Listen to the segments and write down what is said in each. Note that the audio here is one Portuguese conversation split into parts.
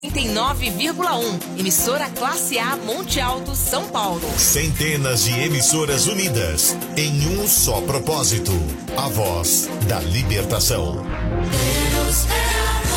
89,1. Emissora Classe A Monte Alto, São Paulo. Centenas de emissoras unidas em um só propósito. A voz da libertação. Deus é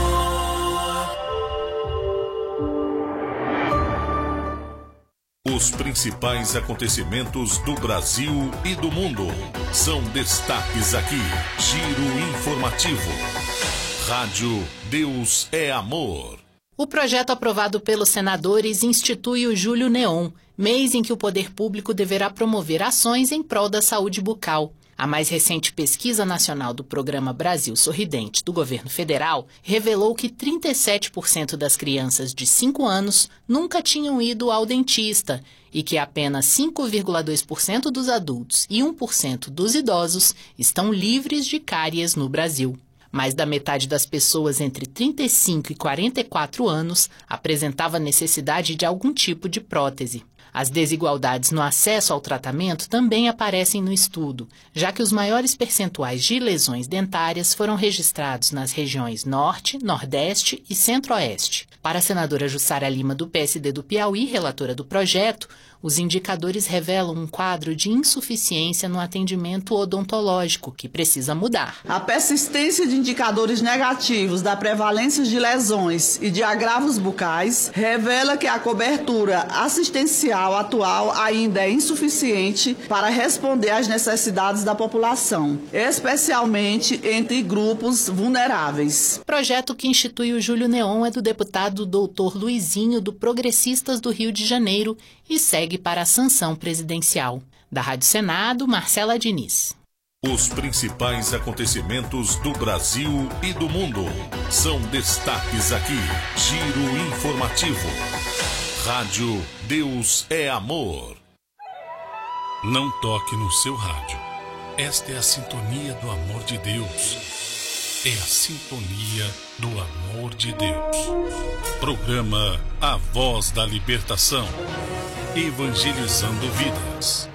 amor. Os principais acontecimentos do Brasil e do mundo são destaques aqui. Giro informativo. Rádio Deus é Amor. O projeto aprovado pelos senadores institui o Julho Neon, mês em que o poder público deverá promover ações em prol da saúde bucal. A mais recente pesquisa nacional do Programa Brasil Sorridente do governo federal revelou que 37% das crianças de 5 anos nunca tinham ido ao dentista e que apenas 5,2% dos adultos e 1% dos idosos estão livres de cáries no Brasil. Mais da metade das pessoas entre 35 e 44 anos apresentava necessidade de algum tipo de prótese. As desigualdades no acesso ao tratamento também aparecem no estudo, já que os maiores percentuais de lesões dentárias foram registrados nas regiões Norte, Nordeste e Centro-Oeste. Para a senadora Jussara Lima, do PSD do Piauí, relatora do projeto, os indicadores revelam um quadro de insuficiência no atendimento odontológico, que precisa mudar. A persistência de indicadores negativos da prevalência de lesões e de agravos bucais revela que a cobertura assistencial atual ainda é insuficiente para responder às necessidades da população, especialmente entre grupos vulneráveis. O projeto que institui o Julho Neon é do deputado Dr. Luizinho, do Progressistas do Rio de Janeiro, e segue para a sanção presidencial. Da Rádio Senado, Marcela Diniz. Os principais acontecimentos do Brasil e do mundo são destaques aqui. Giro informativo. Rádio Deus é Amor. Não toque no seu rádio. Esta é a sintonia do amor de Deus. É a sintonia do amor de Deus. Programa A Voz da Libertação. Evangelizando vidas.